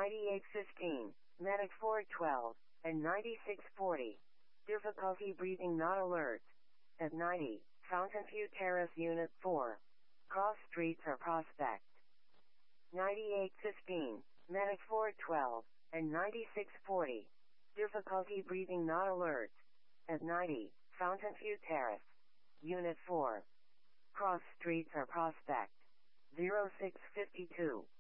9815, Medic 412, and 9640. Difficulty breathing not alert. At 90, Fountainview Terrace Unit 4. Cross streets or Prospect. 9815, Medic 412, and 9640. Difficulty breathing not alert. At 90, Fountainview Terrace. Unit 4. Cross streets or Prospect. 0652.